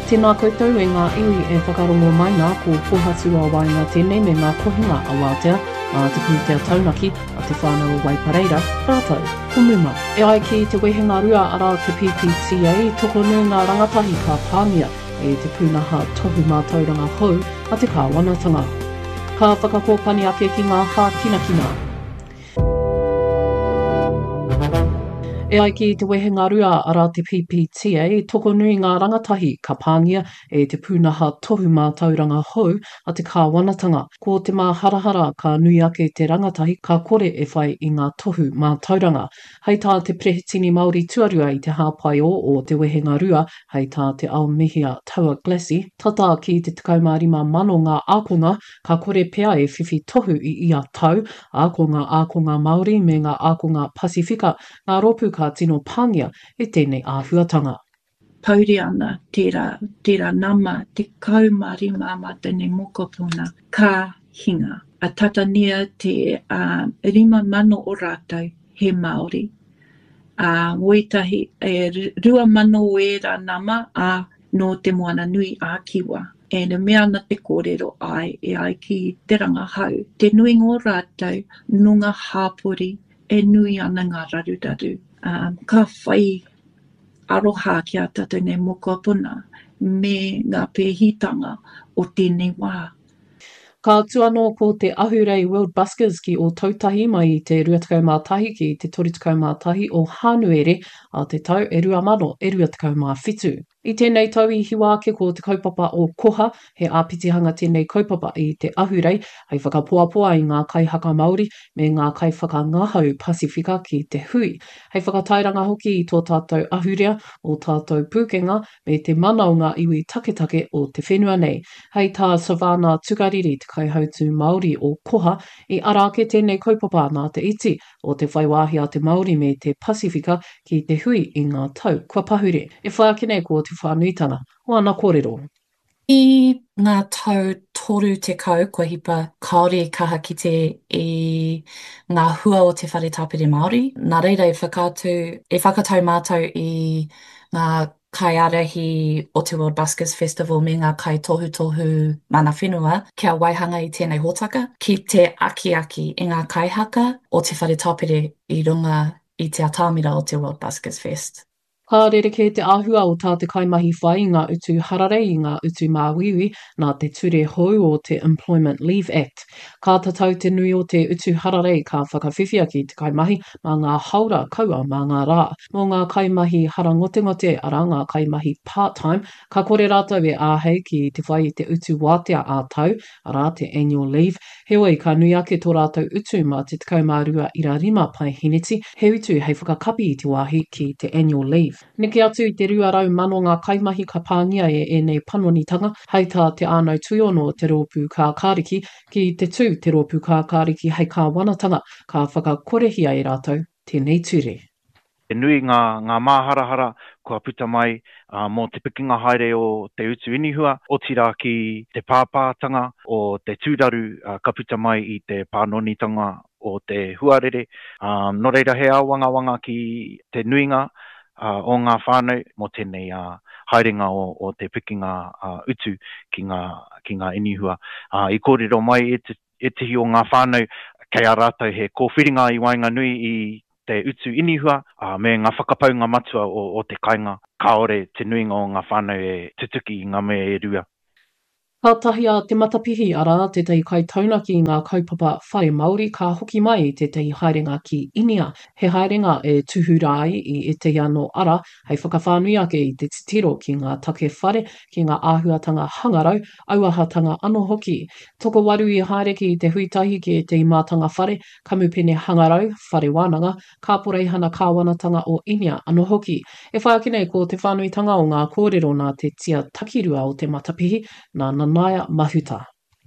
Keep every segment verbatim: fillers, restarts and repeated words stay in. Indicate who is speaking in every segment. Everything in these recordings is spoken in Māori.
Speaker 1: Tēnā koutou e ngā iwi e whakarongo mai ngā ko pohatu a wainga tēnei me ngā kohinga a wātea a te pūtea taunaki a te whānau Waipareira, rātou, kumuma. E ai ki te wehenga rua ara te P P T A, toko nui ngā rangatahi ka pāngia e te pūnaha tohu mātauranga hou a te kāwanatanga. Ka whakakōpani ake ki ngā hā kina kina. E ai ki te wehenga rua ara te P P T A, toko nui ngā rangatahi ka pāngia e te pūnaha tohu mātauranga hou a te kāwanatanga. Ko te mā harahara ka nui ake te rangatahi ka kore e whai i ngā tohu mātauranga. Hei tā te Prehitini Māori tuarua i te hāpai o o te wehenga rua, hei tā te Aomihia Taua Glasi, tata ki te takaumārima mano ngā ākonga, ka kore pea e whiwhi tohu i ia tau, ākonga ākonga Māori me ngā ākonga Pasifika, ngā ropu ka tino pāngia e tēnei āhuatanga.
Speaker 2: Pauri ana tērā, tērā nama te kaumārima ma tēnei mokopuna ka hinga. A tatania te uh, rima mano o rātou he Māori. A uh, oitahi e rua mano e rā nama a no te moana nui a kiwa. E ne mea na te kōrero ai e ai ki te rangahau. Te nui ngō rātou nunga hāpori e nui ana ngā raruraru. Um, ka whai aroha ki a tātou nei mokopuna me ngā pēhitanga o tēnei wā.
Speaker 1: Ka atu anō ko te Ahurei World Buskers ki o tautahi mai i te ruatakau mā tahi ki te torutakau mā tahi o Hānuere a te tau e rua mano e ruatakau mā whitu. I tēnei tau i hiwa ake ko te kaupapa o Koha, he āpitihanga tēnei kaupapa i te Ahurei, hei whakapoapoa i ngā kaihaka Māori me ngā kai whakangahau Pasifika ki te hui. Hei whakatairanga hoki i tō tātou ahurea o tātou pūkenga me te manaunga iwi taketake o te whenua nei. Hei tā Savannah Tukariri te kaihautu Māori o Koha i ara ake tēnei kaupapa nā te iti o te whaiwāhi a te Māori me te Pasifika ki te hui i ngā tau kua pahure. E whaakene ko te whānuitanga. O ana kōrero.
Speaker 3: I ngā tau toru te kau, kua hipa kaore kaha ki te i ngā hua o te whare tāpere Māori. Nā reira e whakātu, e whakatau mātou i ngā kai arahi o te World Buskers Festival me ngā kai tohu tohu mana whenua kia waihanga i tēnei hōtaka, ki te aki aki i ngā kaihaka o te whare tāpere i runga i te atamira o te World Buskers Fest.
Speaker 1: Ka rereke te āhua o tā te kaimahi whai ngā utu harare i ngā utu māwiwi nā te ture hou o te Employment Leave Act. Ka tatau te nui o te utu harare ka whakawhiwhia ki te kaimahi mā ngā haura kaua mā ngā rā. Mō ngā kaimahi harangotengote ara ngā kaimahi part-time, ka kore rātou e āhei ki te whai i te utu wātea ā tau, ara te annual leave. Heoi ka nui ake tō rātou utu mā te tekau mā rua ira rima pai hineti, he utu hei whakakapi i te wāhi ki te annual leave. Niki atu i te ruarau mano ngā kaimahi ka pāngia e ēnei panonitanga, hei tā te ānau tuiono te rōpū kā kāriki, ki te tū te rōpū kā kāriki hei kā wanatanga, ka whakakorehia e rātou, tēnei ture.
Speaker 4: E nui ngā, ngā māharahara kua puta mai uh, mō te pikinga haere o te utu inihua, o tira ki te pāpātanga o te tūraru uh, ka puta mai i te pānonitanga o te huarere. Um, no reira he awanga wanga ki te nuinga, Uh, o ngā whānau mō tēnei uh, haerenga o, o te pikinga uh, utu ki ngā, ki ngā inihua. Uh, I kōrero mai e te, e te hi o ngā whānau kei a rātou he kōwhiringa i wainga nui i te utu inihua uh, me ngā whakapaunga matua o, o te kainga. Kaore te nuinga o ngā whānau e tutuki i ngā mea e rua.
Speaker 1: Ka tahi a te matapihi ara te tei kai taunaki i ngā kaupapa whare Māori ka hoki mai te tei haerenga ki Inia. He haerenga e tuhurai i e te ano ara, hei whakawhānui ake i te titiro ki ngā take whare, ki ngā āhuatanga hangarau, auahatanga anō hoki. Toko waru i haereki i te huitahi ki e te imātanga whare, kamupene hangarau, whare wānanga, ka poreihana kāwanatanga o Inia anō hoki. E whaakine ko te whānuitanga o ngā kōrero nā te tia takirua o te matapihi, nā Nanaia Mahuta.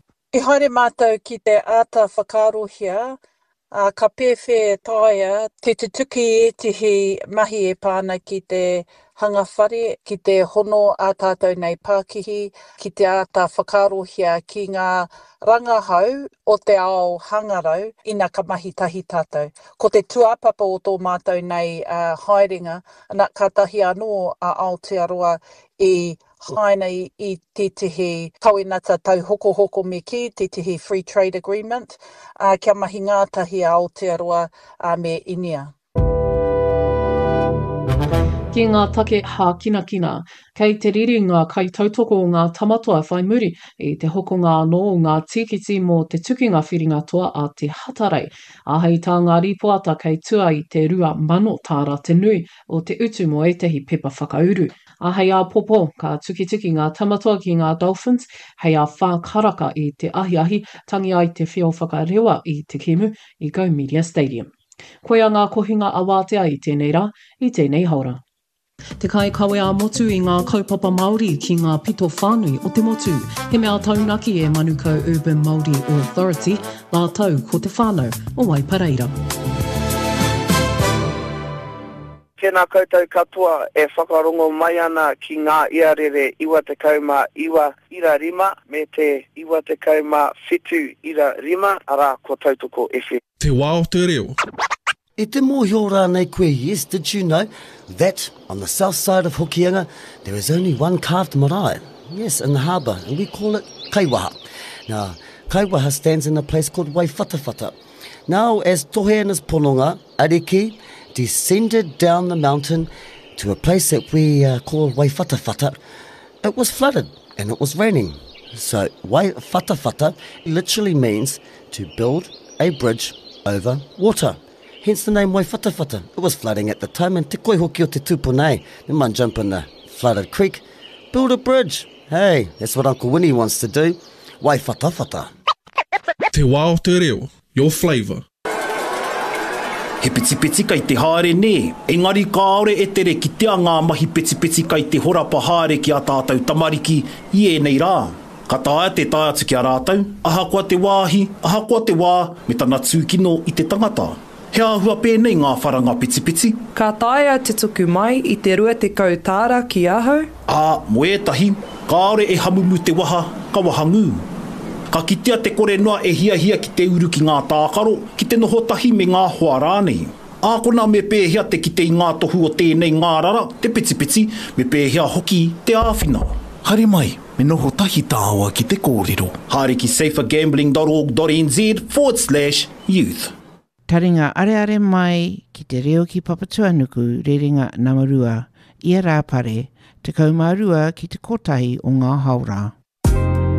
Speaker 5: I haere mātou ki te āta whakarohia, uh, ka pewhi tāia, te tutuki e tihi mahi e pāna ki te hanga whare, ki te hono a tātou nei Pākihi, ki te āta whakarohia ki ngā rangahau o te ao hangarau, ina ka mahi tahi tātou. Ko te tuapapa o tō mātou nei uh, haerenga, ana ka tahi anō a Aotearoa i haina i, i te tihi kawinata tau hoko hoko me ki, te tihi Free Trade Agreement, uh, kia mahi ngātahi a Aotearoa uh, me Inia.
Speaker 1: Ki ngā take hā kina kina, kei te riringa kai tautoko o ngā tamatoa whai muri i te hokonga anō o ngā tikiti mō te tukinga whiringa toa a te hatarei. Ahei tā ngā ripoata kei tua i te rua mano tāra te nui o te utu mo etehi pepa whakauru. Ahei a popo ka tukituki ngā tamatoa ki ngā dolphins, hei a whākaraka i te ahi ahi tangi ai te whio whakarewa i te kimu i Go Media Stadium. Koe a ngā kohinga a wātea i tēnei rā, i tēnei haura. Te kai kawe a motu i ngā kaupapa Māori ki ngā pito whānui o te motu. He mea taunaki e Manukau Urban Māori Authority, la tau ko te whānau o Waipareira.
Speaker 6: Tēnā koutou katoa e whakarongo mai ana ki ngā iarere iwa te kauma iwa ira rima me te iwa te kauma whitu ira rima ara ko tautoko F M.
Speaker 7: Te wā o te reo.
Speaker 8: E te mōhio rānei koe, yes, did you know that on the south side of Hokianga there is only one carved marae? Yes, in the harbour, and we call it Kaiwaha. Now, Kaiwaha stands in a place called Waiwhatawhata. Now, as Toheana's Pononga, Ariki, descended down the mountain to a place that we uh, call Waiwhatawhata, it was flooded and it was raining. So, Waiwhatawhata literally means to build a bridge over water. Hence the name Waiwhatawhata. It was flooding at the time, and te koe hoki o te tūponei, they might jump in the flooded creek, build a bridge. Hey, that's what Uncle Winnie wants to do. Waiwhatawhata.
Speaker 7: Te wā o te reo, your flavour.
Speaker 9: He piti piti kai te haere ne, engari kāore e tere ki tea ngā mahi piti piti kai te horapa haere ki a tātou tamariki i e nei rā. Ka tāia te tāia atu ki a rātou, aha kua te wāhi, aha kua te wā, me tana tūkino i te tangata. He āhua pēnei ngā wharanga piti piti.
Speaker 10: Ka tāia te tuku mai i te rua te kautāra ki ahau.
Speaker 9: Ā, mo etahi, kāore e hamumu te waha, ka waha ngū. Ka kitea te kore noa e hia hia ki te uru ki ngā tākaro, ki te noho tahi me ngā hoa rānei. Ā, kona me pēhia te ki te i ngā tohu o tēnei ngā rara, te piti piti, me pēhia hoki te āwhina.
Speaker 11: Haere mai, me noho tahi tāua ki te kōrero.
Speaker 9: Haere ki safergambling.org.nz forward slash youth.
Speaker 12: Taringa are are mai ki te reo ki Papatuanuku rerenga Namarua, ia rā pare, te kaumārua ki te kotahi o ngā haura.